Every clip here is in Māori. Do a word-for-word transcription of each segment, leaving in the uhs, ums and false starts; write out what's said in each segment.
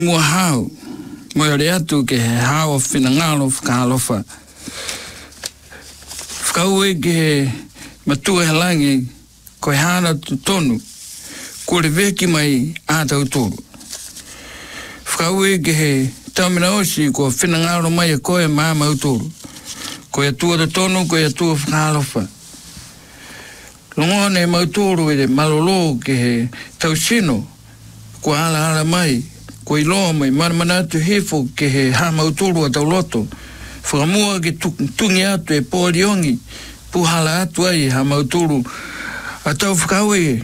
Mua hau, mua re atu ke he hao whinangalo whakalofa. Whakau e ke he matua he langi koe hana tu tonu, kore veki mai ātau tōru. Whakau e ke he taumina osi ko whinangalo mai a koe māma utōru. Koe atua ta tonu, koe atua whakalofa. Longone mautōru e re malolo ke he tausino, ko ala ala mai, ko i loa mai, mana mana atu hefo ke he ha mautoro a tau loto. Whakamua ke tungi atu e pōriongi, puhala atu ai ha mautoro a tau whakaue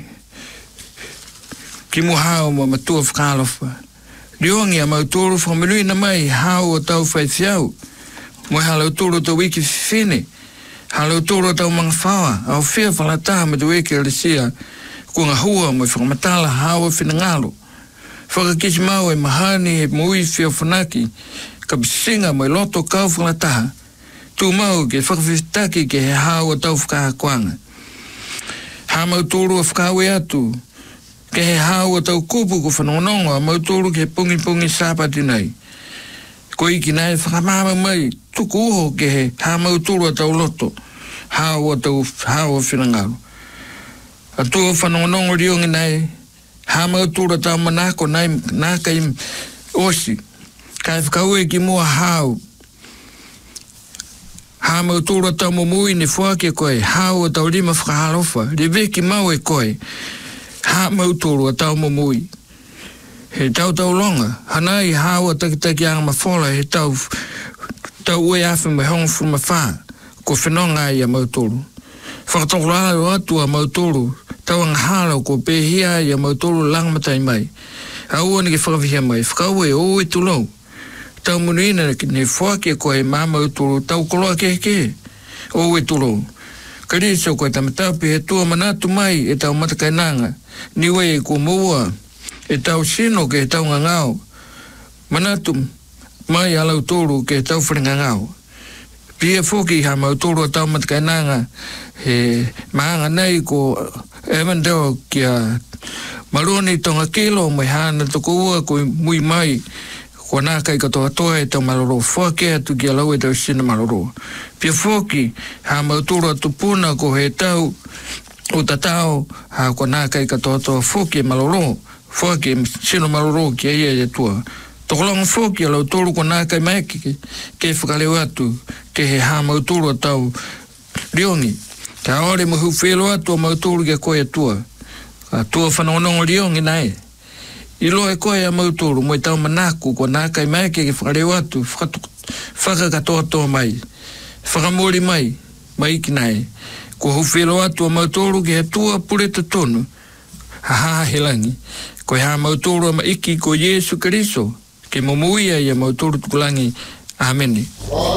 ki mu hao ma matua whakalofa. Riongi a mautoro whakameruina mai hao a tau whaithiau. Mo ha lautoro tau wiki whine, ha lautoro tau mga whawa, au whia whalataha me tu weke alisia, ko ngā hua mo whakamatala hao whinangalo. Whakakisi mau e mahani e mui whia whanaki, ka bisinga mai loto kau whanataha, tū mau ke whakawhitaki ke he hao a tau whakahakuanga. Ha mautoro a whakawe atu, ke he hao a tau kupu ko whanonongo a mautoro ke pungi pungi sāpati nei. Ko iki nei whakamama mai, tuku uho ke he ha mautoro a tau loto, hao a tau hao a whinangalo. A tua whanonongo riongi nei, ha mautoro tau manako nai naka i osi. Kai whakau e ki mua hao. Ha mautoro tau momui ni whake koe, hao a tau lima whakahalofa, re veki mau e koe. Ha mautoro tau momui. He tau tau longa, hanai hao a takitaki anga mawhola, he tau tau ue awhi me hongo fuma wha, ko whenonga i a mautoro. Whakatokorala atu a mautoro, tau ang hala ko pehia i a mautoro langmatai mai. Aua ni ke whakawhia mai, whakau e o e tulou. Tau munuina ne whake ko e mā mautoro, tau koloa ke ke, o e tulou. Kariso ko e tamataupi he tua manatu mai e tau matakainanga, niwe e ko mua, e tau sino ke e tau ngangau. Manatu mai alau toro ke e tau wharingangau. Pia whoki ha mautoro tau matakainanga, he maanga nei ko ewan deo kia maroni tonga kilo mai hana toko ua ko mui mai ko nākai katoa toa e tau maloro whake atu kia lau e tau sina maloro. Pia whoki ha mautoro atu puna ko he tau o tatao ha ko nākai katoa toa whoki maloro, whake sino maloro kia ia e tua. Tokolonga whoki a lau toro ko nākai maiki ke, ke whakaleo atu ke he ha mautoro tau riongi. Ka ore muhu whelo atu a mautoro ke koe atua. Ka tua whanonongo riongi nai. I loa e koe a mautoro mo i tau manaku ko nākai mai ke ke whakareo atu whakakatoa toa mai. Whakamori mai, mai ki nai. Ko hu whelo atu a mautoro ke he tua pureta tonu. Ha ha helangi. Ko ha mautoro a maiki ko Yesu Kariso. Ke momuia i a mautoro tukulangi. Ameni.